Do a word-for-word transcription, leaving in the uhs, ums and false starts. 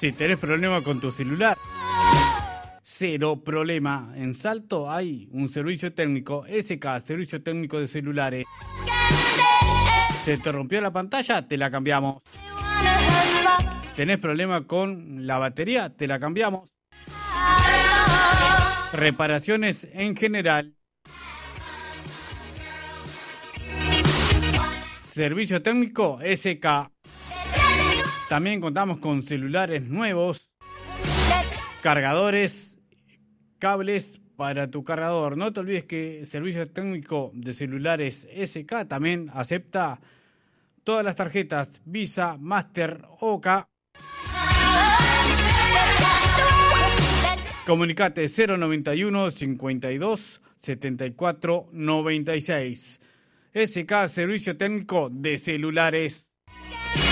Si tenés problema con tu celular, cero problema. En Salto hay un servicio técnico, S K, servicio técnico de celulares. ¿Se te rompió la pantalla? Te la cambiamos. ¿Tenés problema con la batería? Te la cambiamos. Reparaciones en general. Servicio técnico S K. También contamos con celulares nuevos, cargadores, cables para tu cargador. No te olvides que el servicio técnico de celulares S K también acepta todas las tarjetas Visa, Master, O C A. Comunicate cero noventa y uno, cincuenta y dos, setenta y cuatro, noventa y seis. S K, servicio técnico de celulares.